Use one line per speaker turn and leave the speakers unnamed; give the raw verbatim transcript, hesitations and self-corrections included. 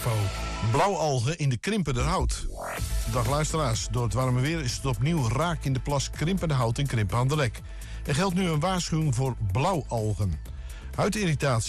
info. Blauwalgen in de Krimpenderhout. Dag luisteraars, door het warme weer is het opnieuw raak in de plas Krimpenderhout in Krimpen aan de Lek. Er geldt nu een waarschuwing voor blauwalgen. Huidirritatie